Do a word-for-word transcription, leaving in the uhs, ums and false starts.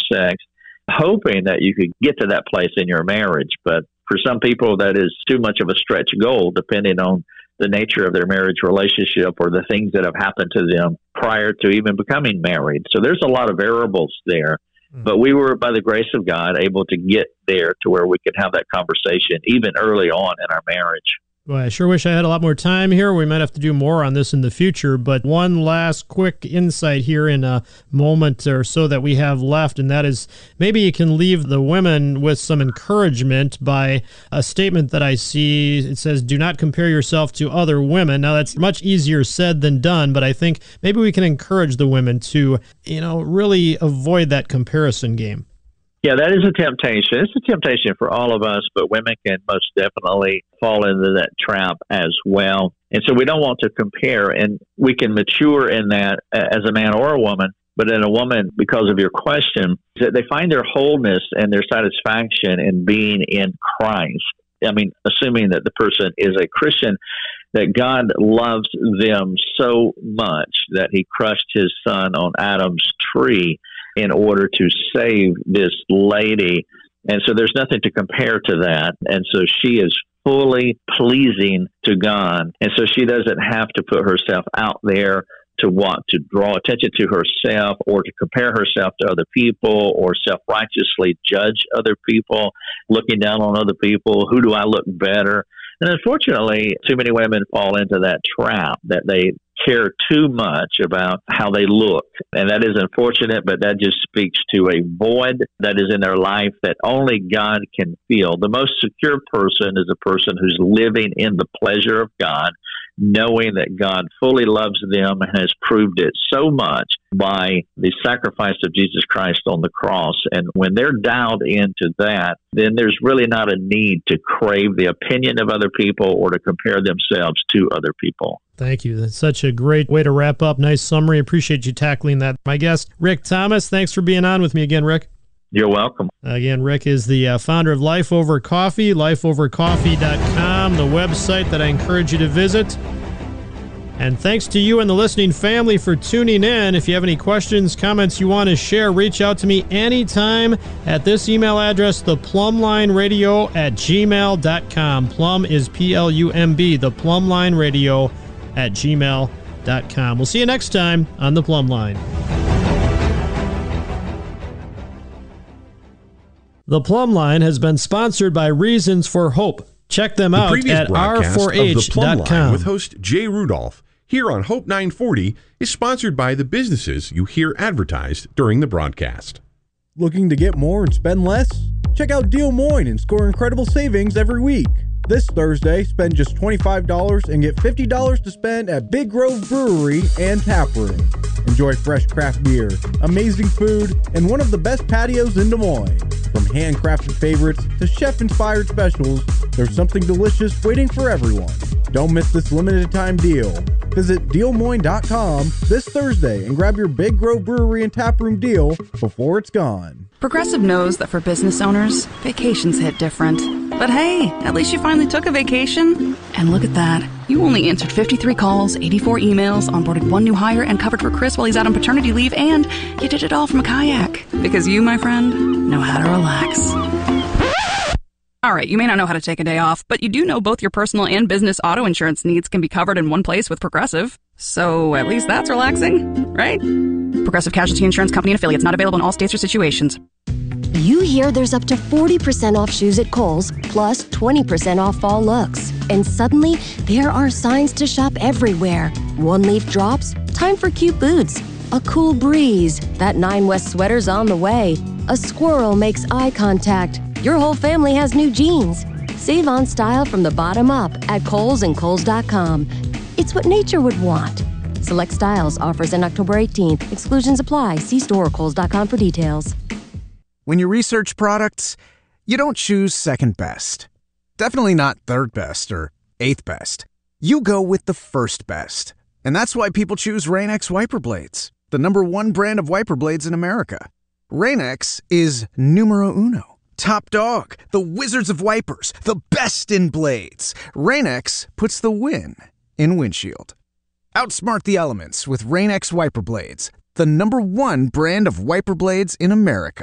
sex, hoping that you could get to that place in your marriage. But for some people, that is too much of a stretch goal, depending on the nature of their marriage relationship or the things that have happened to them prior to even becoming married. So there's a lot of variables there. Mm-hmm. But we were, by the grace of God, able to get there to where we could have that conversation even early on in our marriage. Well, I sure wish I had a lot more time here. We might have to do more on this in the future, but one last quick insight here in a moment or so that we have left, and that is maybe you can leave the women with some encouragement by a statement that I see. It says, do not compare yourself to other women. Now, that's much easier said than done, but I think maybe we can encourage the women to, you know, really avoid that comparison game. Yeah, that is a temptation. It's a temptation for all of us, but women can most definitely fall into that trap as well. And so we don't want to compare, and we can mature in that as a man or a woman. But in a woman, because of your question, that they find their wholeness and their satisfaction in being in Christ. I mean, assuming that the person is a Christian, that God loves them so much that he crushed his son on Adam's tree in order to save this lady. And so there's nothing to compare to that. And so she is fully pleasing to God. And so she doesn't have to put herself out there to want to draw attention to herself or to compare herself to other people or self-righteously judge other people, looking down on other people. Who do I look better? And unfortunately, too many women fall into that trap that they care too much about how they look. And that is unfortunate, but that just speaks to a void that is in their life that only God can fill. The most secure person is a person who's living in the pleasure of God, knowing that God fully loves them and has proved it so much by the sacrifice of Jesus Christ on the cross. And when they're dialed into that, then there's really not a need to crave the opinion of other people or to compare themselves to other people. Thank you. That's such a great way to wrap up. Nice summary. Appreciate you tackling that. My guest, Rick Thomas, thanks for being on with me again, Rick. You're welcome. Again, Rick is the uh, founder of Life Over Coffee, life over coffee dot com, the website that I encourage you to visit. And thanks to you and the listening family for tuning in. If you have any questions, comments you want to share, reach out to me anytime at this email address, the plumline radio at gmail dot com. Plum is P L U M B, the plumline radio at gmail dot com. We'll see you next time on The Plumb Line. The Plumb Line has been sponsored by Reasons for Hope. Check them out at R four H dot com. With host Jay Rudolph here on Hope nine forty is sponsored by the businesses you hear advertised during the broadcast. Looking to get more and spend less? Check out Deal Moines and score incredible savings every week. This Thursday, spend just twenty-five dollars and get fifty dollars to spend at Big Grove Brewery and Tap Room. Enjoy fresh craft beer, amazing food, and one of the best patios in Des Moines. From handcrafted favorites to chef-inspired specials, there's something delicious waiting for everyone. Don't miss this limited time deal. Visit deal moines dot com this Thursday and grab your Big Grove Brewery and Tap Room deal before it's gone. Progressive knows that for business owners, vacations hit different. But hey, at least you finally took a vacation. And look at that. You only answered fifty-three calls, eighty-four emails, onboarded one new hire, and covered for Chris while he's out on paternity leave, and you did it all from a kayak. Because you, my friend, know how to relax. All right, you may not know how to take a day off, but you do know both your personal and business auto insurance needs can be covered in one place with Progressive. So at least that's relaxing, right? Progressive Casualty Insurance Company and Affiliates, not available in all states or situations. You hear there's up to forty percent off shoes at Kohl's, plus twenty percent off fall looks. And suddenly, there are signs to shop everywhere. One leaf drops, time for cute boots. A cool breeze, that Nine West sweater's on the way. A squirrel makes eye contact. Your whole family has new jeans. Save on style from the bottom up at Kohl's and Kohl's dot com. It's what nature would want. Select styles, offers in October eighteenth. Exclusions apply. See store or Kohl's dot com for details. When you research products, you don't choose second best. Definitely not third best or eighth best. You go with the first best. And that's why people choose Rain-X wiper blades, the number one brand of wiper blades in America. Rain-X is numero uno. Top dog, the wizards of wipers, the best in blades. Rain-X puts the win in windshield. Outsmart the elements with Rain-X wiper blades, the number one brand of wiper blades in America.